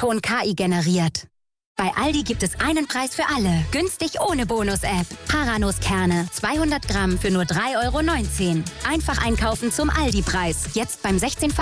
Ton KI generiert. Bei Aldi gibt es einen Preis für alle. Günstig ohne Bonus-App. Paranuss-Kerne, 200 Gramm für nur 3,19 €. Einfach einkaufen zum Aldi-Preis. Jetzt beim 16